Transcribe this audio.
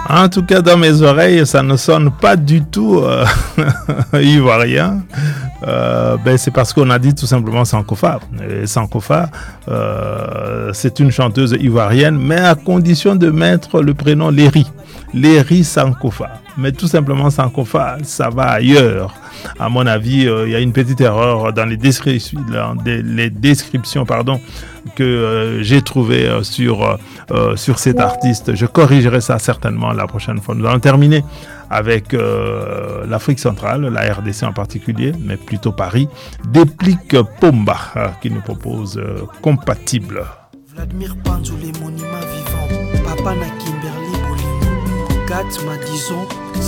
En tout cas, dans mes oreilles, ça ne sonne pas du tout ivoirien. C'est parce qu'on a dit tout simplement Sankofa. Et Sankofa, c'est une chanteuse ivoirienne, mais à condition de mettre le prénom Léry. Léry Sankofa. Mais tout simplement Sankofa, ça va ailleurs. À mon avis, il y a une petite erreur dans les descriptions, que j'ai trouvées sur cet artiste. Je corrigerai ça certainement la prochaine fois. Nous allons terminer avec l'Afrique centrale, la RDC en particulier, mais plutôt Paris. Déplique Pomba qui nous propose Compatible. Vladimir Panzou, les monuments vivants. Papa na Kimberly Bolingo. Gat Madison.